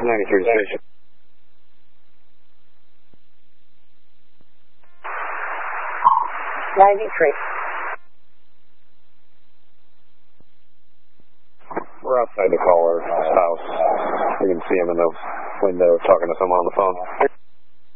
93 station. We're outside the caller's house. You can see him in the window talking to someone on the phone.